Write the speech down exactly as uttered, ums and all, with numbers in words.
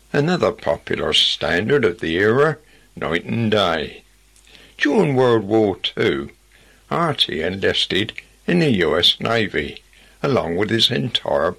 Another popular standard of the era, Night and Day. During World War Two, Artie enlisted in the U S Navy, along with his entire